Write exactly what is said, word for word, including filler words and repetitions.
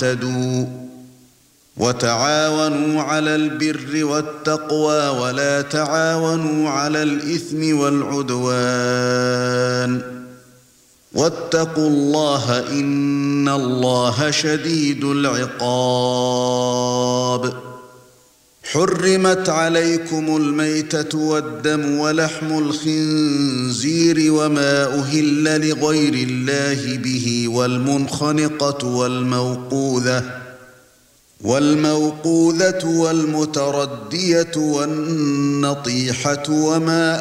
تهتدوا وتعاونوا على البر والتقوى ولا تعاونوا على الإثم والعدوان واتقوا الله إن الله شديد العقاب حرمت عليكم الميتة والدم ولحم الخنزير وما أهل لغير الله به والمنخنقة والموقوذة والموقوذة والمتردية والنطيحة وما